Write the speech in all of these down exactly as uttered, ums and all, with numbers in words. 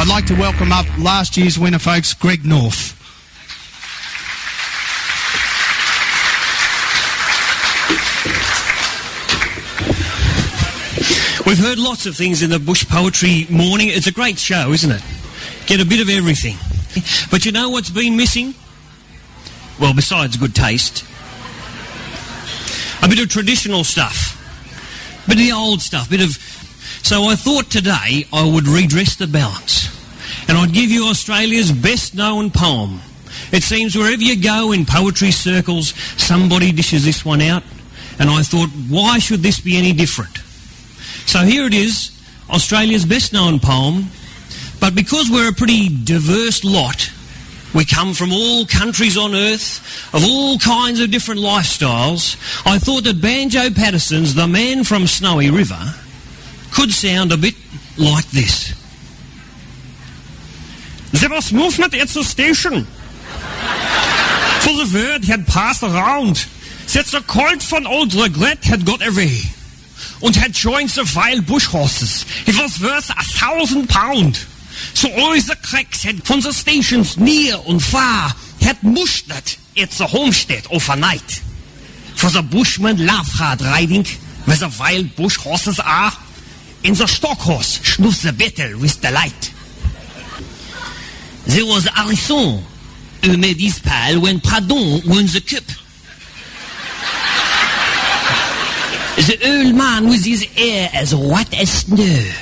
like to welcome up last year's winner, folks, Greg North. We've heard lots of things in the Bush Poetry Morning. It's a great show, isn't it? Get a bit of everything. But you know what's been missing? Well, besides good taste, a bit of traditional stuff, a bit of the old stuff, a bit of... So I thought today I would redress the balance and I'd give you Australia's best known poem. It seems wherever you go in poetry circles, somebody dishes this one out, and I thought, why should this be any different? So here it is, Australia's best known poem, but because we're a pretty diverse lot, we come from all countries on earth, of all kinds of different lifestyles, I thought that Banjo Patterson's The Man from Snowy River could sound a bit like this. There was movement at the station, for the word had passed around that the colt von old Regret had got away and had joined the wild bush horses. It was worth a thousand pound. So all the cracks had from the stations near and far had mustered at the homestead overnight. For the bushmen love hard riding, where the wild bush horses are, and the stock horse snuffs the battle with delight. There was Harrison, who made his pal when Pradon won the cup. The old man with his hair as white as snow.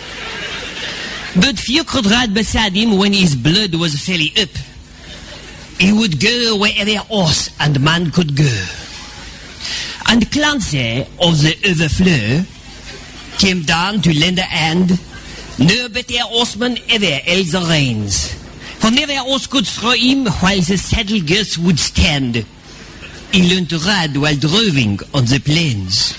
But few could ride beside him when his blood was fairly up. He would go wherever horse and man could go. And Clancy of the Overflow came down to lend a hand. No better horseman ever held the reins, for never horse could throw him while the saddle girths would stand. He learned to ride while droving on the plains.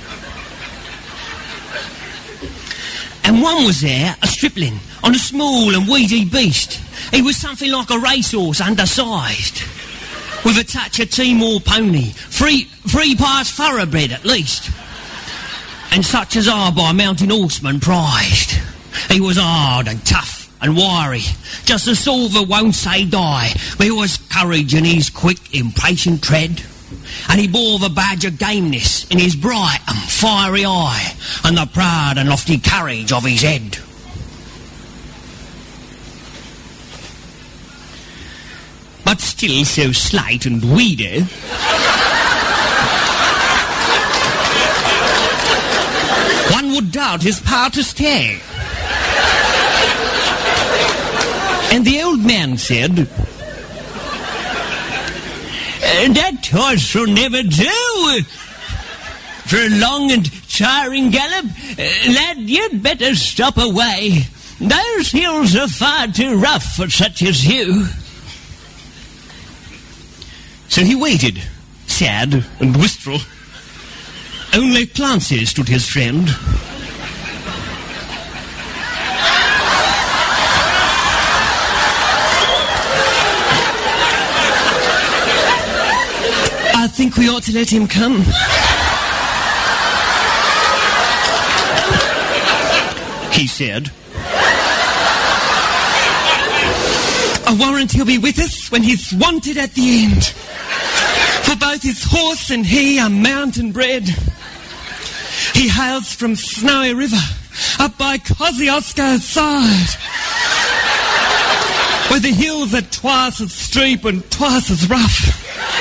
And one was there, a stripling, on a small and weedy beast. He was something like a racehorse, undersized, with a touch of Timor pony, three, three parts thoroughbred at least, and such as are by mountain horsemen prized. He was hard and tough and wiry, just as silver won't say die, but he was courage in his quick, impatient tread. And he bore the badge of gameness in his bright and fiery eye, and the proud and lofty courage of his head. But still so slight and weedy, one would doubt his power to stay. And the old man said, that horse shall never do. For a long and tiring gallop, uh, lad, you'd better stop away. Those hills are far too rough for such as you. So he waited, sad and wistful. Only Clancy stood his friend. I think we ought to let him come. He said. I warrant he'll be with us when he's wanted at the end. For both his horse and he are mountain bred. He hails from Snowy River, up by Kosciuszko's side, where the hills are twice as steep and twice as rough.